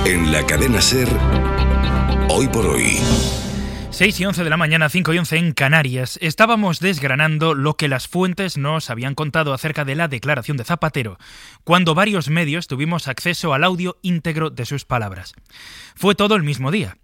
En la cadena SER, Hoy por Hoy. 6:11 de la mañana, 5:11 en Canarias. Estábamos desgranando lo que las fuentes nos habían contado acerca de la declaración de Zapatero, cuando varios medios tuvimos acceso al audio íntegro de sus palabras. Fue todo el mismo día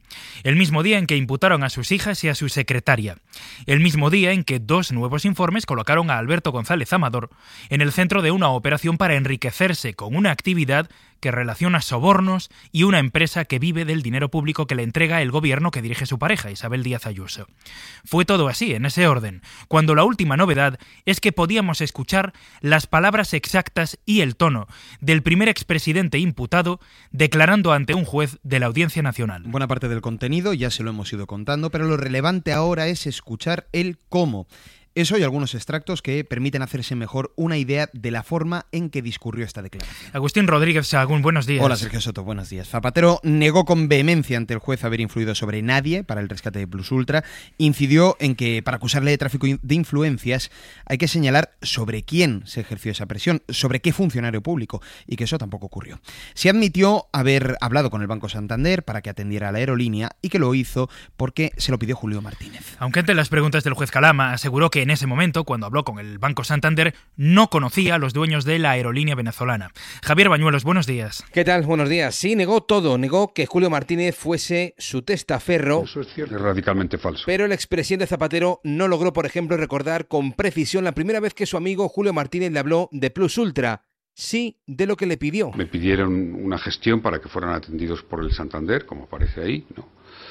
en que imputaron a sus hijas y a su secretaria, el mismo día en que dos nuevos informes colocaron a Alberto González Amador en el centro de una operación para enriquecerse con una actividad que relaciona sobornos y una empresa que vive del dinero público que le entrega el gobierno que dirige su pareja, Isabel Díaz Ayuso. Fue todo así, en ese orden, cuando la última novedad es que podíamos escuchar las palabras exactas y el tono del primer expresidente imputado declarando ante un juez de la Audiencia Nacional. Buena parte del contenido ya se lo hemos ido contando, pero lo relevante ahora es escuchar el cómo. Eso y algunos extractos que permiten hacerse mejor una idea de la forma en que discurrió esta declaración. Agustín Rodríguez Sahagún, buenos días. Hola, Sergio Soto, buenos días. Zapatero negó con vehemencia ante el juez haber influido sobre nadie para el rescate de Plus Ultra. Incidió en que para acusarle de tráfico de influencias hay que señalar sobre quién se ejerció esa presión, sobre qué funcionario público, y que eso tampoco ocurrió. Se admitió haber hablado con el Banco Santander para que atendiera a la aerolínea y que lo hizo porque se lo pidió Julio Martínez. Aunque ante las preguntas del juez Calama aseguró que en ese momento, cuando habló con el Banco Santander, no conocía a los dueños de la aerolínea venezolana. Javier Bañuelos, buenos días. ¿Qué tal? Buenos días. Sí, negó todo. Negó que Julio Martínez fuese su testaferro. Eso es cierto. Es radicalmente falso. Pero el expresidente Zapatero no logró, por ejemplo, recordar con precisión la primera vez que su amigo Julio Martínez le habló de Plus Ultra. Sí, de lo que le pidió. Me pidieron una gestión para que fueran atendidos por el Santander, como aparece ahí. No.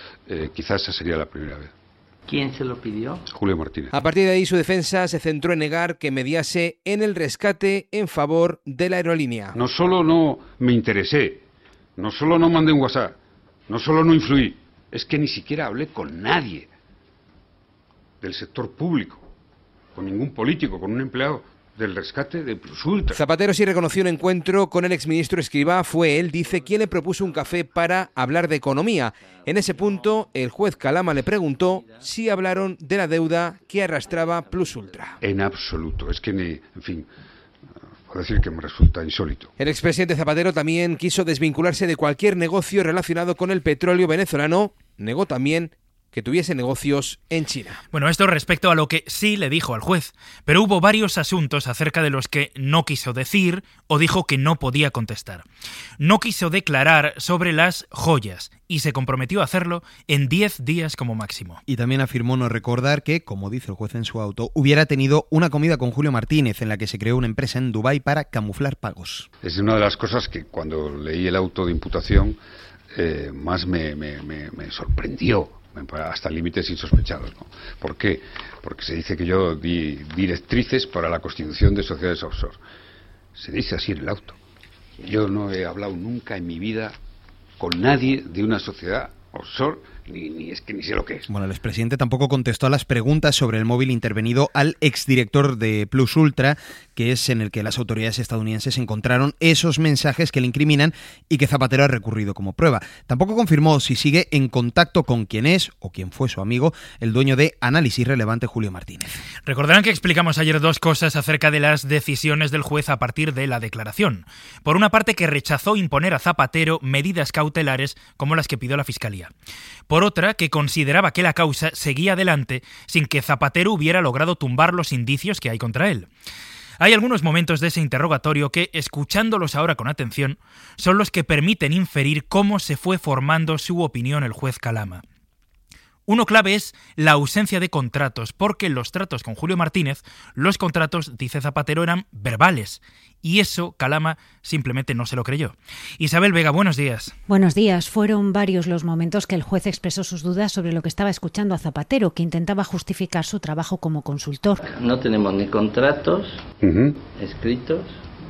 Quizás esa sería la primera vez. ¿Quién se lo pidió? Julio Martínez. A partir de ahí su defensa se centró en negar que mediase en el rescate en favor de la aerolínea. No solo no me interesé, no solo no mandé un WhatsApp, no solo no influí, es que ni siquiera hablé con nadie del sector público, con ningún político, con un empleado del rescate de Plus Ultra. Zapatero sí reconoció un encuentro con el exministro Escrivá. Fue él, dice, quien le propuso un café para hablar de economía. En ese punto, el juez Calama le preguntó si hablaron de la deuda que arrastraba Plus Ultra. En absoluto. Es que, en fin, puedo decir que me resulta insólito. El expresidente Zapatero también quiso desvincularse de cualquier negocio relacionado con el petróleo venezolano. Negó también que tuviese negocios en China. Bueno, esto respecto a lo que sí le dijo al juez, pero hubo varios asuntos acerca de los que no quiso decir o dijo que no podía contestar. No quiso declarar sobre las joyas y se comprometió a hacerlo en 10 días como máximo. Y también afirmó no recordar que, como dice el juez en su auto, hubiera tenido una comida con Julio Martínez en la que se creó una empresa en Dubái para camuflar pagos. Es una de las cosas que cuando leí el auto de imputación más me sorprendió. Hasta límites insospechados, ¿no? ¿Por qué? Porque se dice que yo di directrices para la constitución de sociedades offshore. Se dice así en el auto. Yo no he hablado nunca en mi vida con nadie de una sociedad offshore, ni sé lo que es. Bueno, el expresidente tampoco contestó a las preguntas sobre el móvil intervenido al exdirector de Plus Ultra, que es en el que las autoridades estadounidenses encontraron esos mensajes que le incriminan y que Zapatero ha recurrido como prueba. Tampoco confirmó si sigue en contacto con quién es o quién fue su amigo, el dueño de Análisis Relevante, Julio Martínez. Recordarán que explicamos ayer dos cosas acerca de las decisiones del juez a partir de la declaración. Por una parte, que rechazó imponer a Zapatero medidas cautelares como las que pidió la Fiscalía. Por otra, que consideraba que la causa seguía adelante sin que Zapatero hubiera logrado tumbar los indicios que hay contra él. Hay algunos momentos de ese interrogatorio que, escuchándolos ahora con atención, son los que permiten inferir cómo se fue formando su opinión el juez Calama. Uno clave es la ausencia de contratos, porque en los tratos con Julio Martínez, los contratos, dice Zapatero, eran verbales. Y eso Calama simplemente no se lo creyó. Isabel Vega, buenos días. Buenos días. Fueron varios los momentos que el juez expresó sus dudas sobre lo que estaba escuchando a Zapatero, que intentaba justificar su trabajo como consultor. No tenemos ni contratos escritos,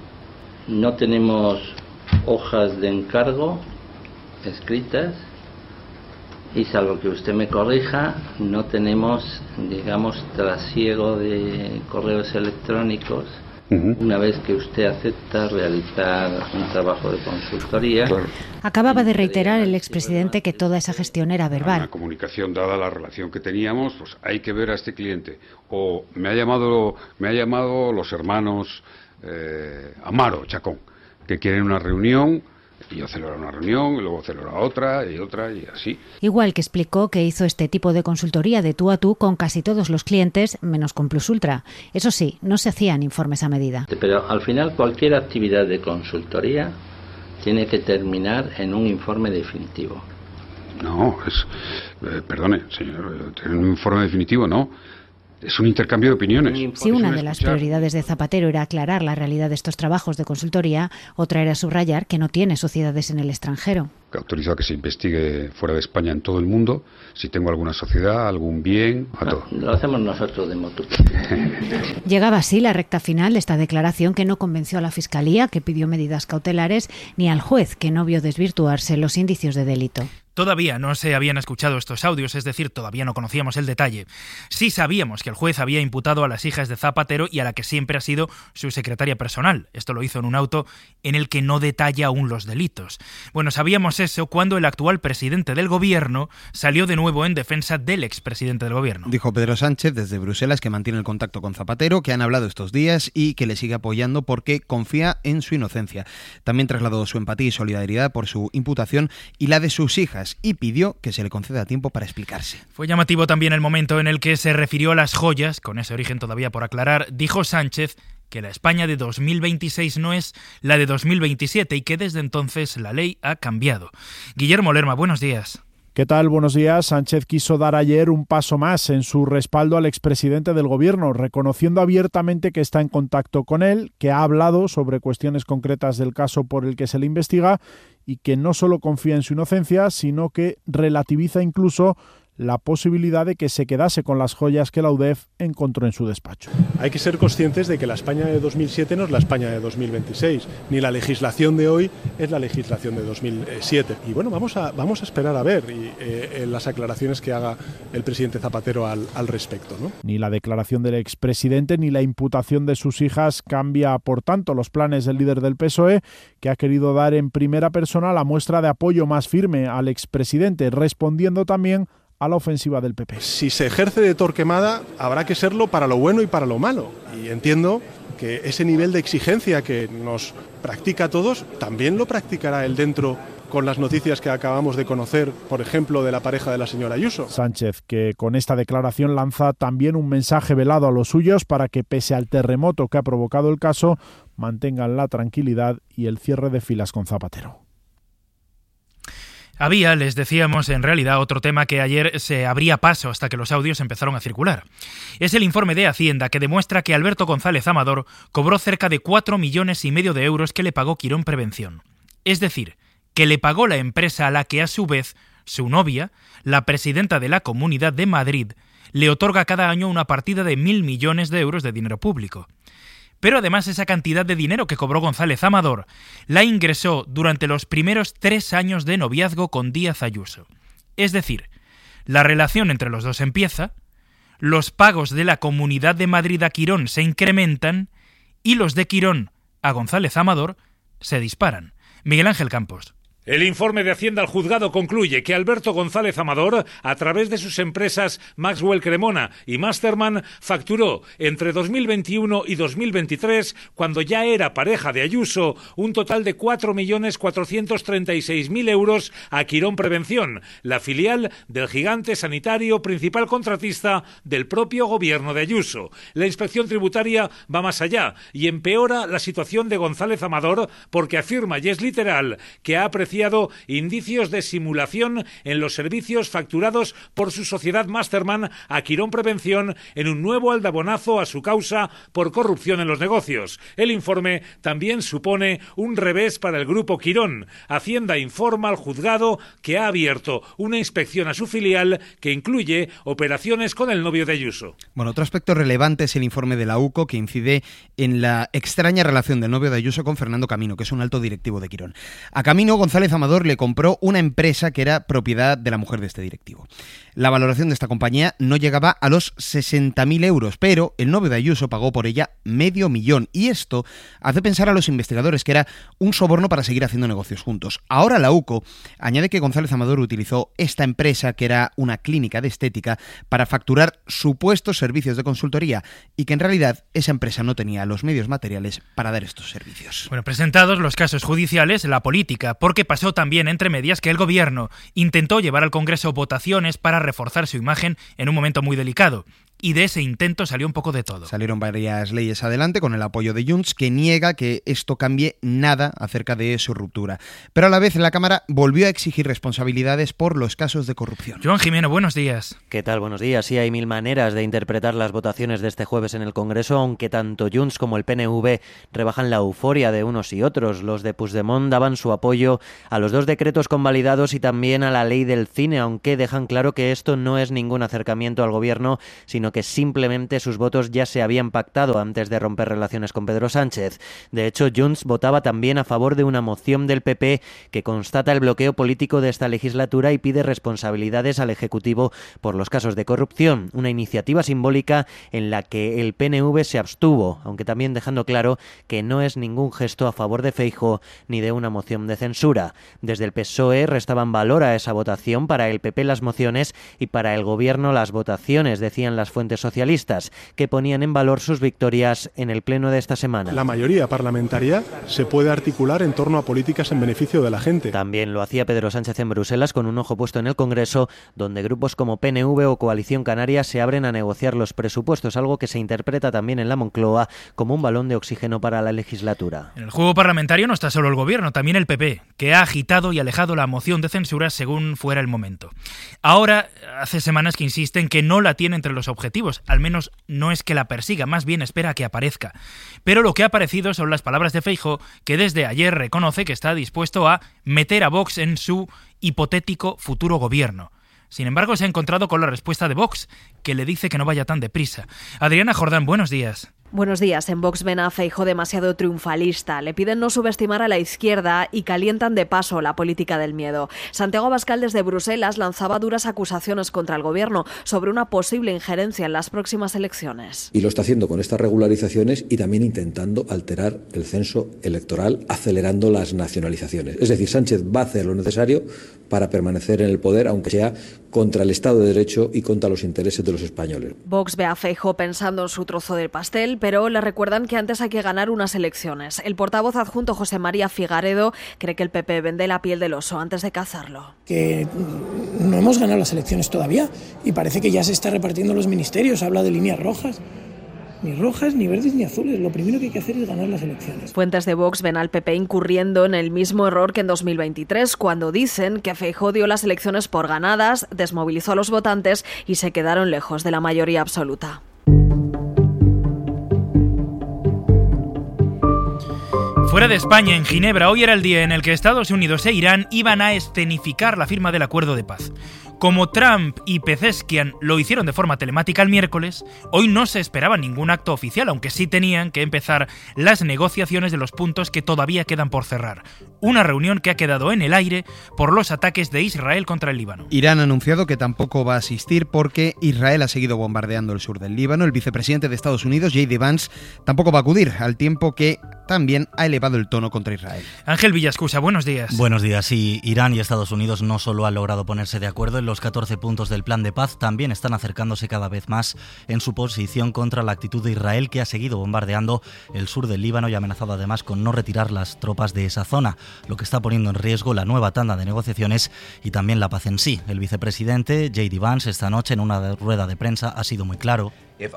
no tenemos hojas de encargo escritas, y salvo que usted me corrija, no tenemos, digamos, trasiego de correos electrónicos una vez que usted acepta realizar un trabajo de consultoría. Claro. Acababa de reiterar el expresidente que toda esa gestión era verbal. Una comunicación, dada la relación que teníamos, pues hay que ver a este cliente. O me ha llamado los hermanos Amaro, Chacón, que quieren una reunión Y yo celebro una reunión, y luego celebro otra, y así. Igual que explicó que hizo este tipo de consultoría de tú a tú con casi todos los clientes, menos con Plus Ultra. Eso sí, no se hacían informes a medida. Pero al final cualquier actividad de consultoría tiene que terminar en un informe definitivo. No, perdone, señor, ¿tener un informe definitivo? No. Es un intercambio de opiniones. Si una de las prioridades de Zapatero era aclarar la realidad de estos trabajos de consultoría, otra era subrayar que no tiene sociedades en el extranjero. Autorizado a que se investigue fuera de España en todo el mundo, si tengo alguna sociedad, algún bien, todo. Lo hacemos nosotros de motu. Llegaba así la recta final de esta declaración que no convenció a la Fiscalía, que pidió medidas cautelares, ni al juez, que no vio desvirtuarse los indicios de delito. Todavía no se habían escuchado estos audios, es decir, todavía no conocíamos el detalle. Sí sabíamos que el juez había imputado a las hijas de Zapatero y a la que siempre ha sido su secretaria personal. Esto lo hizo en un auto en el que no detalla aún los delitos. Bueno, sabíamos eso cuando el actual presidente del gobierno salió de nuevo en defensa del expresidente del gobierno. Dijo Pedro Sánchez desde Bruselas que mantiene el contacto con Zapatero, que han hablado estos días y que le sigue apoyando porque confía en su inocencia. También trasladó su empatía y solidaridad por su imputación y la de sus hijas, y pidió que se le conceda tiempo para explicarse. Fue llamativo también el momento en el que se refirió a las joyas, con ese origen todavía por aclarar. Dijo Sánchez que la España de 2026 no es la de 2027 y que desde entonces la ley ha cambiado. Guillermo Lerma, buenos días. ¿Qué tal? Buenos días. Sánchez quiso dar ayer un paso más en su respaldo al expresidente del gobierno, reconociendo abiertamente que está en contacto con él, que ha hablado sobre cuestiones concretas del caso por el que se le investiga y que no solo confía en su inocencia, sino que relativiza incluso la posibilidad de que se quedase con las joyas que la UDEF encontró en su despacho. Hay que ser conscientes de que la España de 2007 no es la España de 2026, ni la legislación de hoy es la legislación de 2007. Y bueno, vamos a esperar a ver las aclaraciones que haga el presidente Zapatero al respecto, ¿no? Ni la declaración del expresidente ni la imputación de sus hijas cambia, por tanto, los planes del líder del PSOE, que ha querido dar en primera persona la muestra de apoyo más firme al expresidente, respondiendo también a la ofensiva del PP. Si se ejerce de Torquemada, habrá que serlo para lo bueno y para lo malo. Y entiendo que ese nivel de exigencia que nos practica a todos, también lo practicará él dentro con las noticias que acabamos de conocer, por ejemplo, de la pareja de la señora Ayuso. Sánchez, que con esta declaración lanza también un mensaje velado a los suyos para que, pese al terremoto que ha provocado el caso, mantengan la tranquilidad y el cierre de filas con Zapatero. Había, les decíamos, en realidad otro tema que ayer se abría paso hasta que los audios empezaron a circular. Es el informe de Hacienda que demuestra que Alberto González Amador cobró cerca de 4,5 millones de euros que le pagó Quirón Prevención. Es decir, que le pagó la empresa a la que a su vez su novia, la presidenta de la Comunidad de Madrid, le otorga cada año una partida de 1.000 millones de euros de dinero público. Pero además esa cantidad de dinero que cobró González Amador la ingresó durante los primeros 3 años de noviazgo con Díaz Ayuso. Es decir, la relación entre los dos empieza, los pagos de la Comunidad de Madrid a Quirón se incrementan y los de Quirón a González Amador se disparan. Miguel Ángel Campos. El informe de Hacienda al juzgado concluye que Alberto González Amador, a través de sus empresas Maxwell Cremona y Masterman, facturó entre 2021 y 2023, cuando ya era pareja de Ayuso, un total de 4.436.000 euros a Quirón Prevención, la filial del gigante sanitario principal contratista del propio gobierno de Ayuso. La inspección tributaria va más allá y empeora la situación de González Amador porque afirma, y es literal, que ha apreciado indicios de simulación en los servicios facturados por su sociedad Masterman a Quirón Prevención en un nuevo aldabonazo a su causa por corrupción en los negocios. El informe también supone un revés para el grupo Quirón. Hacienda informa al juzgado que ha abierto una inspección a su filial que incluye operaciones con el novio de Ayuso. Bueno, otro aspecto relevante es el informe de la UCO que incide en la extraña relación del novio de Ayuso con Fernando Camino, que es un alto directivo de Quirón. A Camino, González González Amador le compró una empresa que era propiedad de la mujer de este directivo. La valoración de esta compañía no llegaba a los 60.000 euros, pero el novio de Ayuso pagó por ella $500.000, y esto hace pensar a los investigadores que era un soborno para seguir haciendo negocios juntos. Ahora la UCO añade que González Amador utilizó esta empresa, que era una clínica de estética, para facturar supuestos servicios de consultoría, y que en realidad esa empresa no tenía los medios materiales para dar estos servicios. Bueno, presentados los casos judiciales, la política, porque pasó también entre medias que el gobierno intentó llevar al Congreso votaciones para reforzar su imagen en un momento muy delicado. Y de ese intento salió un poco de todo. Salieron varias leyes adelante con el apoyo de Junts, que niega que esto cambie nada acerca de su ruptura. Pero a la vez la Cámara volvió a exigir responsabilidades por los casos de corrupción. Joan Jimeno, buenos días. ¿Qué tal? Buenos días. Sí, hay mil maneras de interpretar las votaciones de este jueves en el Congreso, aunque tanto Junts como el PNV rebajan la euforia de unos y otros. Los de Puigdemont daban su apoyo a los 2 decretos convalidados y también a la ley del cine, aunque dejan claro que esto no es ningún acercamiento al gobierno, sino que simplemente sus votos ya se habían pactado antes de romper relaciones con Pedro Sánchez. De hecho, Junts votaba también a favor de una moción del PP que constata el bloqueo político de esta legislatura y pide responsabilidades al Ejecutivo por los casos de corrupción, una iniciativa simbólica en la que el PNV se abstuvo, aunque también dejando claro que no es ningún gesto a favor de Feijóo ni de una moción de censura. Desde el PSOE restaban valor a esa votación, para el PP las mociones y para el Gobierno las votaciones, decían las fuentes socialistas, que ponían en valor sus victorias en el pleno de esta semana. La mayoría parlamentaria se puede articular en torno a políticas en beneficio de la gente. También lo hacía Pedro Sánchez en Bruselas, con un ojo puesto en el Congreso, donde grupos como PNV o Coalición Canaria se abren a negociar los presupuestos, algo que se interpreta también en la Moncloa como un balón de oxígeno para la legislatura. En el juego parlamentario no está solo el Gobierno, también el PP, que ha agitado y alejado la moción de censura según fuera el momento. Ahora, hace semanas que insiste en que no la tiene entre los objetivos, al menos no es que la persiga, más bien espera a que aparezca. Pero lo que ha aparecido son las palabras de Feijóo, que desde ayer reconoce que está dispuesto a meter a Vox en su hipotético futuro gobierno. Sin embargo, se ha encontrado con la respuesta de Vox, que le dice que no vaya tan deprisa. Adriana Jordán, buenos días. Buenos días. En Vox ven a Feijóo demasiado triunfalista. Le piden no subestimar a la izquierda y calientan de paso la política del miedo. Santiago Abascal desde Bruselas lanzaba duras acusaciones contra el gobierno sobre una posible injerencia en las próximas elecciones. Y lo está haciendo con estas regularizaciones y también intentando alterar el censo electoral, acelerando las nacionalizaciones. Es decir, Sánchez va a hacer lo necesario para permanecer en el poder, aunque sea contra el Estado de Derecho y contra los intereses de los españoles. Vox ve a Feijóo pensando en su trozo del pastel, pero le recuerdan que antes hay que ganar unas elecciones. El portavoz adjunto José María Figaredo cree que el PP vende la piel del oso antes de cazarlo. Que no hemos ganado las elecciones todavía y parece que ya se está repartiendo los ministerios. Habla de líneas rojas. Ni rojas, ni verdes, ni azules. Lo primero que hay que hacer es ganar las elecciones. Fuentes de Vox ven al PP incurriendo en el mismo error que en 2023, cuando dicen que Feijóo dio las elecciones por ganadas, desmovilizó a los votantes y se quedaron lejos de la mayoría absoluta. Fuera de España, en Ginebra, hoy era el día en el que Estados Unidos e Irán iban a escenificar la firma del acuerdo de paz. Como Trump y Pezeshkian lo hicieron de forma telemática el miércoles, hoy no se esperaba ningún acto oficial, aunque sí tenían que empezar las negociaciones de los puntos que todavía quedan por cerrar. Una reunión que ha quedado en el aire por los ataques de Israel contra el Líbano. Irán ha anunciado que tampoco va a asistir porque Israel ha seguido bombardeando el sur del Líbano. El vicepresidente de Estados Unidos, J.D. Vance, tampoco va a acudir, al tiempo que también ha elevado el tono contra Israel. Ángel Villascusa, buenos días. Buenos días. Sí, Irán y Estados Unidos no solo han logrado ponerse de acuerdo en los 14 puntos del plan de paz, también están acercándose cada vez más en su posición contra la actitud de Israel, que ha seguido bombardeando el sur del Líbano y ha amenazado además con no retirar las tropas de esa zona, lo que está poniendo en riesgo la nueva tanda de negociaciones y también la paz en sí. El vicepresidente J.D. Vance esta noche en una rueda de prensa ha sido muy claro.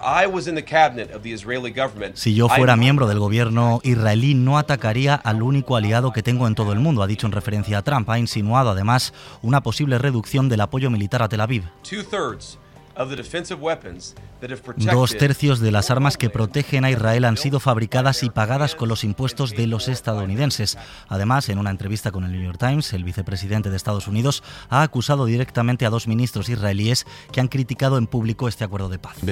Si yo fuera miembro del gobierno israelí, no atacaría al único aliado que tengo en todo el mundo, ha dicho en referencia a Trump. Ha insinuado además una posible reducción del apoyo militar a Tel Aviv. 2 tercios de las armas que protegen a Israel han sido fabricadas y pagadas con los impuestos de los estadounidenses. Además, en una entrevista con el New York Times, el vicepresidente de Estados Unidos ha acusado directamente a 2 ministros israelíes que han criticado en público este acuerdo de paz.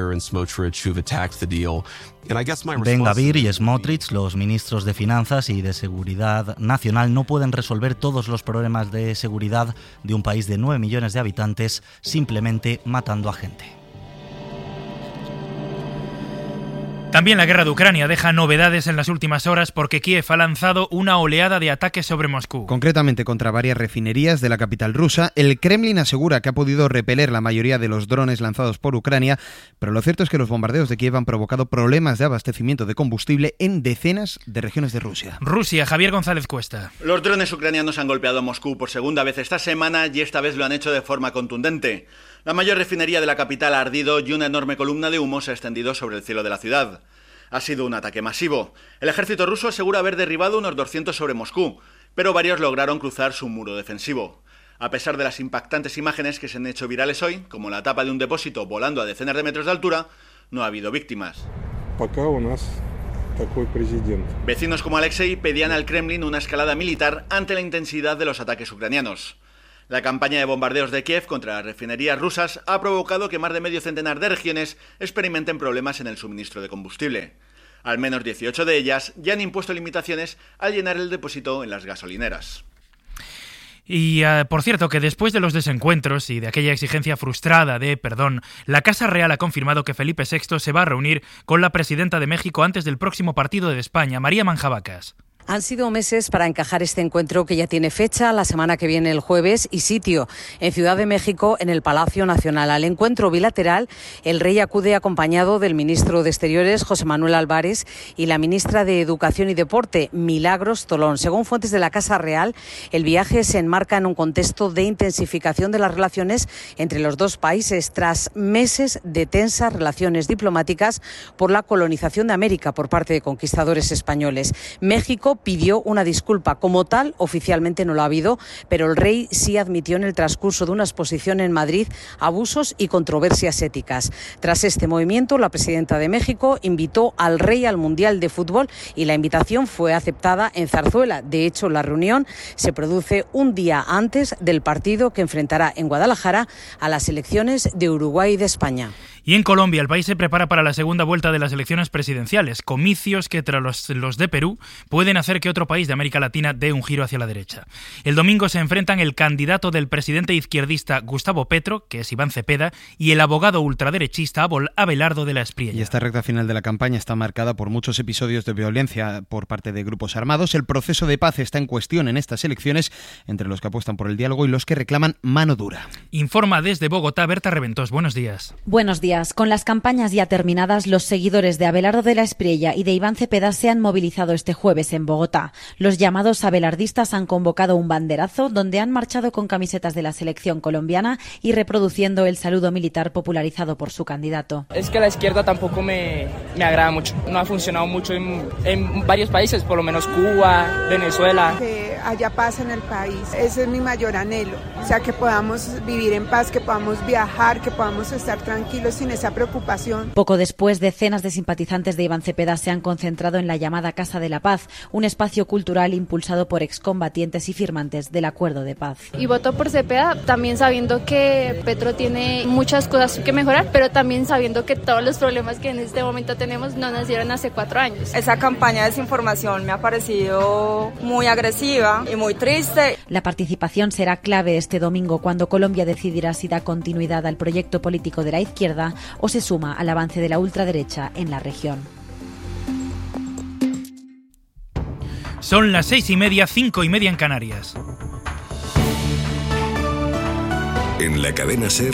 Ben Gvir y Smotrich, los ministros de Finanzas y de Seguridad Nacional, no pueden resolver todos los problemas de seguridad de un país de 9 millones de habitantes simplemente matando a gente. También la guerra de Ucrania deja novedades en las últimas horas porque Kiev ha lanzado una oleada de ataques sobre Moscú. Concretamente contra varias refinerías de la capital rusa. El Kremlin asegura que ha podido repeler la mayoría de los drones lanzados por Ucrania, pero lo cierto es que los bombardeos de Kiev han provocado problemas de abastecimiento de combustible en decenas de regiones de Rusia. Rusia, Javier González Cuesta. Los drones ucranianos han golpeado Moscú por segunda vez esta semana y esta vez lo han hecho de forma contundente. La mayor refinería de la capital ha ardido y una enorme columna de humo se ha extendido sobre el cielo de la ciudad. Ha sido un ataque masivo. El ejército ruso asegura haber derribado unos 200 sobre Moscú, pero varios lograron cruzar su muro defensivo. A pesar de las impactantes imágenes que se han hecho virales hoy, como la tapa de un depósito volando a decenas de metros de altura, no ha habido víctimas. Vecinos como Alexei pedían al Kremlin una escalada militar ante la intensidad de los ataques ucranianos. La campaña de bombardeos de Kiev contra las refinerías rusas ha provocado que más de medio centenar de regiones experimenten problemas en el suministro de combustible. Al menos 18 de ellas ya han impuesto limitaciones al llenar el depósito en las gasolineras. Y por cierto, que después de los desencuentros y de aquella exigencia frustrada de perdón, la Casa Real ha confirmado que Felipe VI se va a reunir con la presidenta de México antes del próximo partido de España, María Manjabacas. Han sido meses para encajar este encuentro que ya tiene fecha, la semana que viene el jueves, y sitio, en Ciudad de México, en el Palacio Nacional. Al encuentro bilateral, el rey acude acompañado del ministro de Exteriores, José Manuel Álvarez, y la ministra de Educación y Deporte, Milagros Tolón. Según fuentes de la Casa Real, el viaje se enmarca en un contexto de intensificación de las relaciones entre los dos países tras meses de tensas relaciones diplomáticas por la colonización de América por parte de conquistadores españoles. México pidió una disculpa. Como tal, oficialmente no lo ha habido, pero el rey sí admitió en el transcurso de una exposición en Madrid abusos y controversias éticas. Tras este movimiento, la presidenta de México invitó al rey al Mundial de Fútbol y la invitación fue aceptada en Zarzuela. De hecho, la reunión se produce un día antes del partido que enfrentará en Guadalajara a las selecciones de Uruguay y de España. Y en Colombia, el país se prepara para la segunda vuelta de las elecciones presidenciales, comicios que tras los de Perú pueden hacer que otro país de América Latina dé un giro hacia la derecha. El domingo se enfrentan el candidato del presidente izquierdista Gustavo Petro, que es Iván Cepeda, y el abogado ultraderechista Abelardo de la Espriella. Y esta recta final de la campaña está marcada por muchos episodios de violencia por parte de grupos armados. El proceso de paz está en cuestión en estas elecciones, entre los que apuestan por el diálogo y los que reclaman mano dura. Informa desde Bogotá Berta Reventós. Buenos días. Buenos días. Con las campañas ya terminadas, los seguidores de Abelardo de la Espriella y de Iván Cepeda se han movilizado este jueves en Bogotá. Los llamados abelardistas han convocado un banderazo donde han marchado con camisetas de la selección colombiana y reproduciendo el saludo militar popularizado por su candidato. Es que la izquierda tampoco me agrada mucho. No ha funcionado mucho en varios países, por lo menos Cuba, Venezuela. Que haya paz en el país, ese es mi mayor anhelo. O sea, que podamos vivir en paz, que podamos viajar, que podamos estar tranquilos sin esa preocupación. Poco después, decenas de simpatizantes de Iván Cepeda se han concentrado en la llamada Casa de la Paz, un espacio cultural impulsado por excombatientes y firmantes del Acuerdo de Paz. Y voto por Cepeda también sabiendo que Petro tiene muchas cosas que mejorar, pero también sabiendo que todos los problemas que en este momento tenemos no nacieron hace 4 años. Esa campaña de desinformación me ha parecido muy agresiva y muy triste. La participación será clave este domingo cuando Colombia decidirá si da continuidad al proyecto político de la izquierda o se suma al avance de la ultraderecha en la región. Son las 6:30, 5:30 en Canarias. En la cadena SER,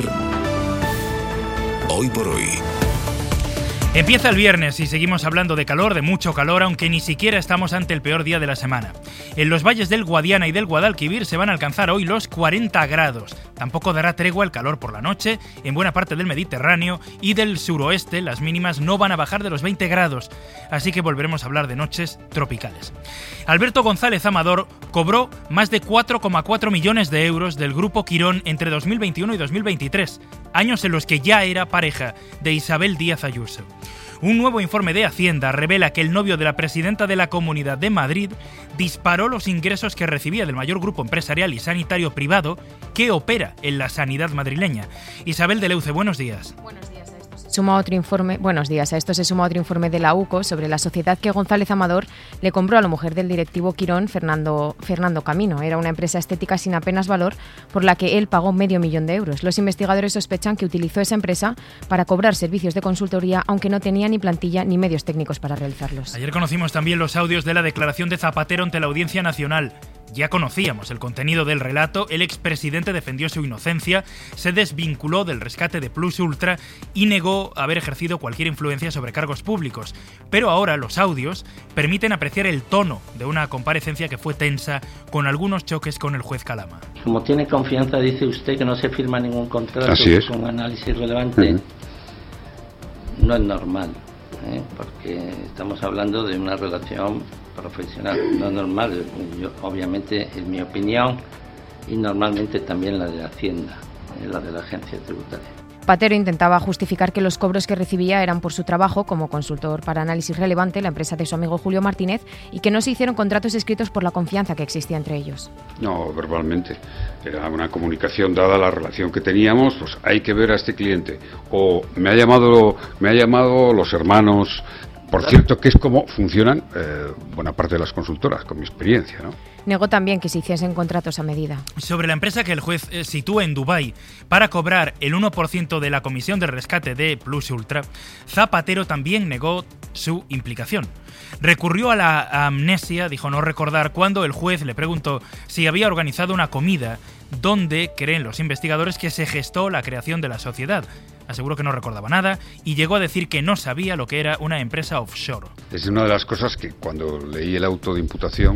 Hoy por Hoy. Empieza el viernes y seguimos hablando de calor, de mucho calor, aunque ni siquiera estamos ante el peor día de la semana. En los valles del Guadiana y del Guadalquivir se van a alcanzar hoy los 40 grados. Tampoco dará tregua el calor por la noche en buena parte del Mediterráneo y del suroeste. Las mínimas no van a bajar de los 20 grados, así que volveremos a hablar de noches tropicales. Alberto González Amador cobró más de 4,4 millones de euros del Grupo Quirón entre 2021 y 2023, años en los que ya era pareja de Isabel Díaz Ayuso. Un nuevo informe de Hacienda revela que el novio de la presidenta de la Comunidad de Madrid disparó los ingresos que recibía del mayor grupo empresarial y sanitario privado que opera en la sanidad madrileña. Isabel de Leuce, buenos días. Buenos días. A esto se suma otro informe de la UCO sobre la sociedad que González Amador le compró a la mujer del directivo Quirón, Fernando Camino. Era una empresa estética sin apenas valor por la que él pagó $500,000 euros. Los investigadores sospechan que utilizó esa empresa para cobrar servicios de consultoría, aunque no tenía ni plantilla ni medios técnicos para realizarlos. Ayer conocimos también los audios de la declaración de Zapatero ante la Audiencia Nacional. Ya conocíamos el contenido del relato, el expresidente defendió su inocencia, se desvinculó del rescate de Plus Ultra y negó haber ejercido cualquier influencia sobre cargos públicos. Pero ahora los audios permiten apreciar el tono de una comparecencia que fue tensa, con algunos choques con el juez Calama. Como tiene confianza, dice usted que no se firma ningún contrato con análisis relevante. No es normal, porque estamos hablando de una relación profesional, no es normal. Yo, obviamente, es mi opinión y normalmente también la de Hacienda, la de la agencia tributaria. Zapatero intentaba justificar que los cobros que recibía eran por su trabajo como consultor para análisis relevante, la empresa de su amigo Julio Martínez, y que no se hicieron contratos escritos por la confianza que existía entre ellos. No, verbalmente. Era una comunicación dada la relación que teníamos, pues hay que ver a este cliente. O me ha llamado los hermanos. Por cierto, que es como funcionan buena parte de las consultoras, con mi experiencia, ¿no? Negó también que se hiciesen contratos a medida. Sobre la empresa que el juez sitúa en Dubái para cobrar el 1% de la comisión de rescate de Plus Ultra, Zapatero también negó su implicación. Recurrió a la amnesia, dijo no recordar, cuando el juez le preguntó si había organizado una comida donde creen los investigadores que se gestó la creación de la sociedad. Aseguró que no recordaba nada y llegó a decir que no sabía lo que era una empresa offshore. Es una de las cosas que cuando leí el auto de imputación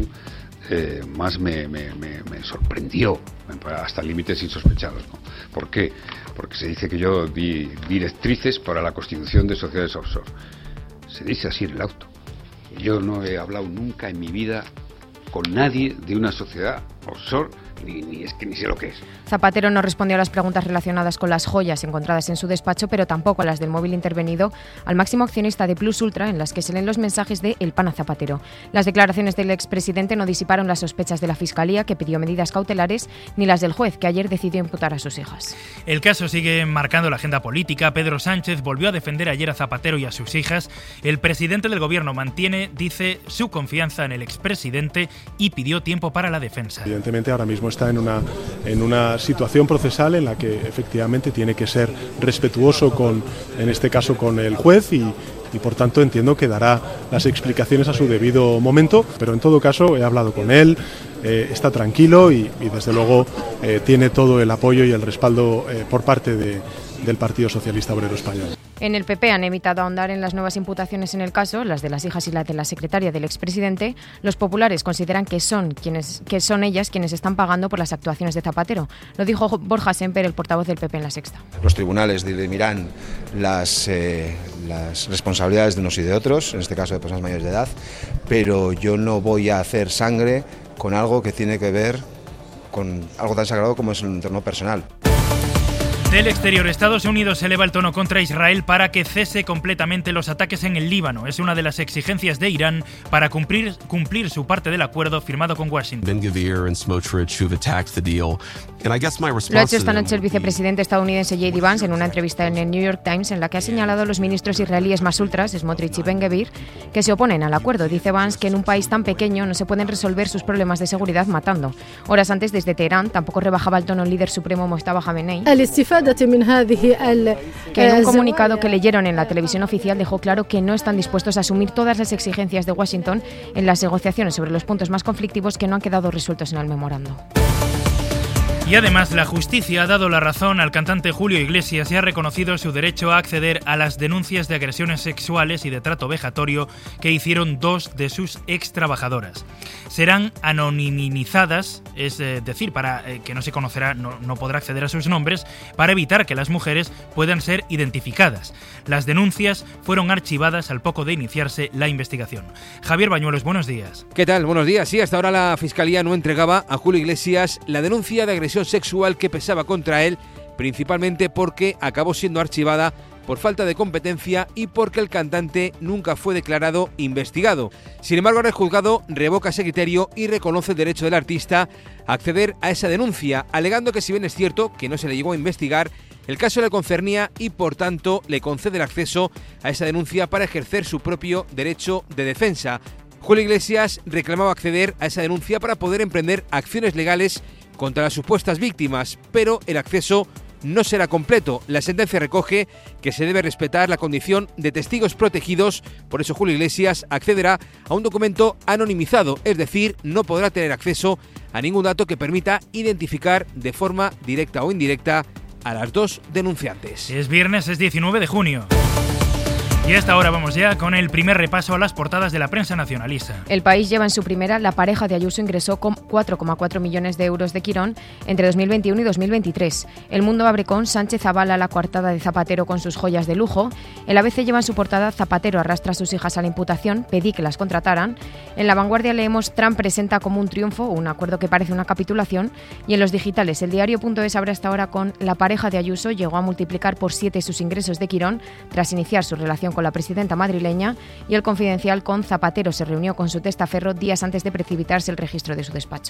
más me sorprendió, hasta límites insospechados, ¿no? ¿Por qué? Porque se dice que yo di directrices para la constitución de sociedades offshore. Se dice así en el auto. Yo no he hablado nunca en mi vida con nadie de una sociedad offshore, ni sé lo que es. Zapatero no respondió a las preguntas relacionadas con las joyas encontradas en su despacho, pero tampoco a las del móvil intervenido al máximo accionista de Plus Ultra, en las que se leen los mensajes de El Pana Zapatero. Las declaraciones del expresidente no disiparon las sospechas de la Fiscalía, que pidió medidas cautelares, ni las del juez, que ayer decidió imputar a sus hijas. El caso sigue marcando la agenda política. Pedro Sánchez volvió a defender ayer a Zapatero y a sus hijas. El presidente del gobierno mantiene, dice, su confianza en el expresidente y pidió tiempo para la defensa. Evidentemente ahora mismo está en una situación procesal en la que efectivamente tiene que ser respetuoso en este caso con el juez y por tanto entiendo que dará las explicaciones a su debido momento, pero en todo caso he hablado con él, está tranquilo y desde luego tiene todo el apoyo y el respaldo por parte del Partido Socialista Obrero Español. En el PP han evitado ahondar en las nuevas imputaciones en el caso, las de las hijas y las de la secretaria del expresidente. Los populares consideran que son ellas quienes están pagando por las actuaciones de Zapatero. Lo dijo Borja Semper, el portavoz del PP en La Sexta. Los tribunales dirimirán las responsabilidades de unos y de otros, en este caso de personas mayores de edad, pero yo no voy a hacer sangre con algo que tiene que ver con algo tan sagrado como es el entorno personal. Del exterior, Estados Unidos eleva el tono contra Israel para que cese completamente los ataques en el Líbano. Es una de las exigencias de Irán para cumplir su parte del acuerdo firmado con Washington. Lo ha hecho esta noche el vicepresidente estadounidense J.D. Vance en una entrevista en el New York Times, en la que ha señalado a los ministros israelíes más ultras, Smotrich y Ben-Gvir, que se oponen al acuerdo. Dice Vance que en un país tan pequeño no se pueden resolver sus problemas de seguridad matando. Horas antes, desde Teherán, tampoco rebajaba el tono el líder supremo Mustafa Khamenei, que en un comunicado que leyeron en la televisión oficial dejó claro que no están dispuestos a asumir todas las exigencias de Washington en las negociaciones sobre los puntos más conflictivos que no han quedado resueltos en el memorando. Y además la justicia ha dado la razón al cantante Julio Iglesias y ha reconocido su derecho a acceder a las denuncias de agresiones sexuales y de trato vejatorio que hicieron 2 de sus extrabajadoras. Serán anonimizadas, es decir, para que no se conocerá, no podrá acceder a sus nombres, para evitar que las mujeres puedan ser identificadas. Las denuncias fueron archivadas al poco de iniciarse la investigación. Javier Bañuelos, buenos días. ¿Qué tal? Buenos días. Sí, hasta ahora la Fiscalía no entregaba a Julio Iglesias la denuncia de agresión sexual que pesaba contra él, principalmente porque acabó siendo archivada por falta de competencia y porque el cantante nunca fue declarado investigado. Sin embargo, ahora el juzgado revoca ese criterio y reconoce el derecho del artista a acceder a esa denuncia, alegando que si bien es cierto que no se le llegó a investigar, el caso le concernía y por tanto le concede el acceso a esa denuncia para ejercer su propio derecho de defensa. Julio Iglesias reclamaba acceder a esa denuncia para poder emprender acciones legales contra las supuestas víctimas, pero el acceso no será completo. La sentencia recoge que se debe respetar la condición de testigos protegidos, por eso Julio Iglesias accederá a un documento anonimizado, es decir, no podrá tener acceso a ningún dato que permita identificar de forma directa o indirecta a las 2 denunciantes. Es viernes, es 19 de junio. Y a esta hora vamos ya con el primer repaso a las portadas de la prensa nacionalista. El País lleva en su primera: la pareja de Ayuso ingresó con 4,4 millones de euros de Quirón entre 2021 y 2023. El Mundo abre con: Sánchez avala la coartada de Zapatero con sus joyas de lujo. El ABC lleva en su portada: Zapatero arrastra a sus hijas a la imputación, pedí que las contrataran. En La Vanguardia leemos: Trump presenta como un triunfo un acuerdo que parece una capitulación. Y en los digitales, el diario.es abre hasta ahora con: la pareja de Ayuso llegó a multiplicar por 7 sus ingresos de Quirón tras iniciar su relación con la presidenta madrileña. Y El Confidencial con: Zapatero se reunió con su testaferro días antes de precipitarse el registro de su despacho.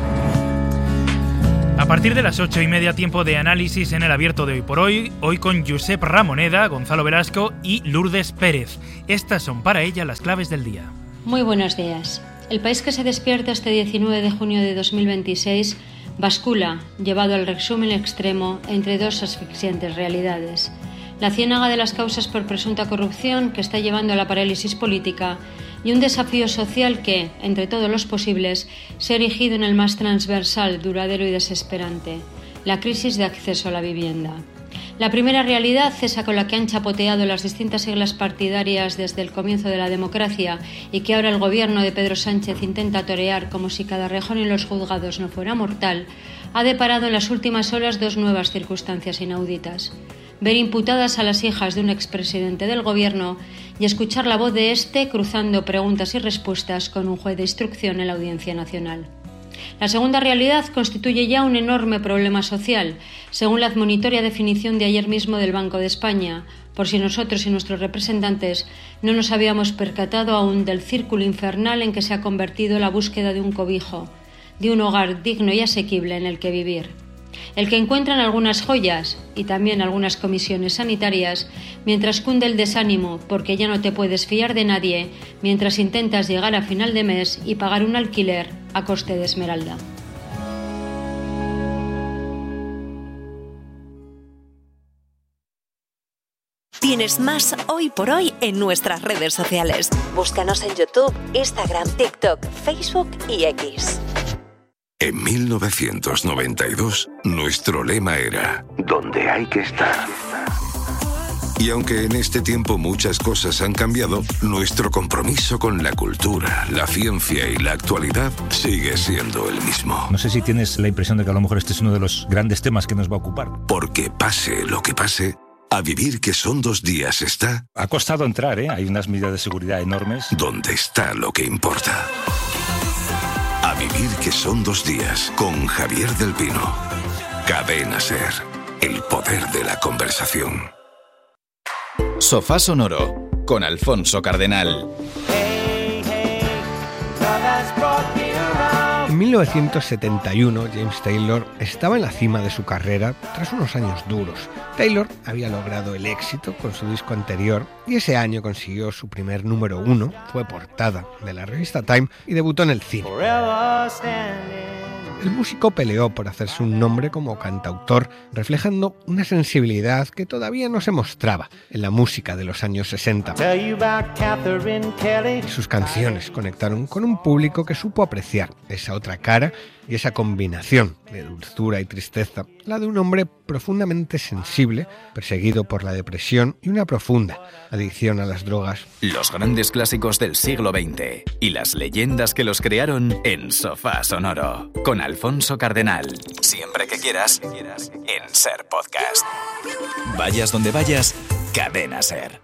A partir de las 8:30, tiempo de análisis en el abierto de Hoy por Hoy, hoy con Josep Ramoneda, Gonzalo Velasco y Lourdes Pérez. Estas son para ella las claves del día. Muy buenos días. El país que se despierta este 19 de junio de 2026 bascula, llevado al resumen extremo, entre 2 asfixiantes realidades: la ciénaga de las causas por presunta corrupción que está llevando a la parálisis política y un desafío social que, entre todos los posibles, se ha erigido en el más transversal, duradero y desesperante: la crisis de acceso a la vivienda. La primera realidad, esa con la que han chapoteado las distintas siglas partidarias desde el comienzo de la democracia y que ahora el gobierno de Pedro Sánchez intenta torear como si cada rejón en los juzgados no fuera mortal, ha deparado en las últimas horas 2 nuevas circunstancias inauditas: ver imputadas a las hijas de un expresidente del gobierno y escuchar la voz de este cruzando preguntas y respuestas con un juez de instrucción en la Audiencia Nacional. La segunda realidad constituye ya un enorme problema social, según la admonitoria definición de ayer mismo del Banco de España, por si nosotros y nuestros representantes no nos habíamos percatado aún del círculo infernal en que se ha convertido la búsqueda de un cobijo, de un hogar digno y asequible en el que vivir. El que encuentran algunas joyas y también algunas comisiones sanitarias, mientras cunde el desánimo porque ya no te puedes fiar de nadie, mientras intentas llegar a final de mes y pagar un alquiler a coste de Esmeralda. Tienes más Hoy por Hoy en nuestras redes sociales. Búscanos en YouTube, Instagram, TikTok, Facebook y X. En 1992, nuestro lema era «Donde hay que estar». Y aunque en este tiempo muchas cosas han cambiado, nuestro compromiso con la cultura, la ciencia y la actualidad sigue siendo el mismo. No sé si tienes la impresión de que a lo mejor este es uno de los grandes temas que nos va a ocupar. Porque pase lo que pase, a vivir que son 2 días está... Ha costado entrar, hay unas medidas de seguridad enormes. Donde está lo que importa. A vivir que son 2 días, con Javier del Pino. Cadena SER, el poder de la conversación. Sofá Sonoro, con Alfonso Cardenal. En 1971, James Taylor estaba en la cima de su carrera tras unos años duros. Taylor había logrado el éxito con su disco anterior y ese año consiguió su primer número 1, fue portada de la revista Time y debutó en el cine. El músico peleó por hacerse un nombre como cantautor, reflejando una sensibilidad que todavía no se mostraba en la música de los años 60. Y sus canciones conectaron con un público que supo apreciar esa otra cara y esa combinación de dulzura y tristeza, la de un hombre profundamente sensible, perseguido por la depresión y una profunda adicción a las drogas. Los grandes clásicos del siglo XX y las leyendas que los crearon en Sofá Sonoro, con Alfonso Cardenal. Siempre que quieras, en Ser Podcast. Vayas donde vayas, Cadena Ser.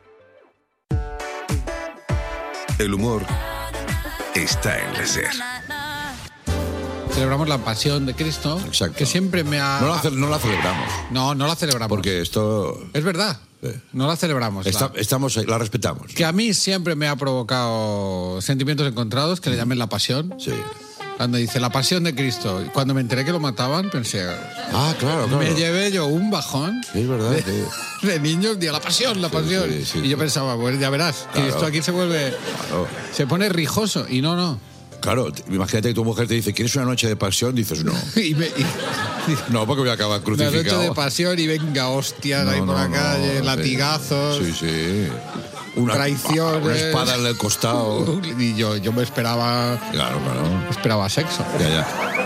El humor está en la Ser. Celebramos la pasión de Cristo. Exacto. Que siempre me ha... No la celebramos. No la celebramos. Porque esto... Es verdad. No la celebramos. La respetamos. Que a mí siempre me ha provocado sentimientos encontrados, que le llamen la pasión. Sí. Cuando dice la pasión de Cristo. Cuando me enteré que lo mataban, pensé... Claro. Me llevé yo un bajón. Es verdad. De niños, la pasión. Sí. Y yo pensaba, pues ya verás, que esto aquí se vuelve... Claro. Se pone rijoso. Y no. Claro, imagínate que tu mujer te dice, ¿quieres una noche de pasión? Dices, no. No, porque voy a acabar crucificado. Una noche de pasión y venga, hostias ahí por la calle, latigazos. Sí. Traiciones. Una espada en el costado. Y yo me esperaba... Claro. Esperaba sexo. Ya.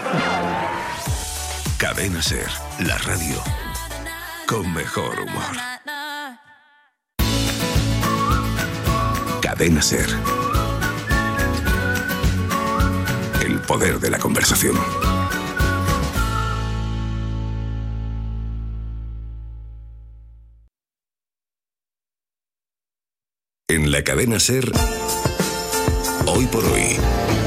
Cadena Ser, la radio con mejor humor. Cadena Ser. El poder de la conversación. En la Cadena Ser, hoy por hoy.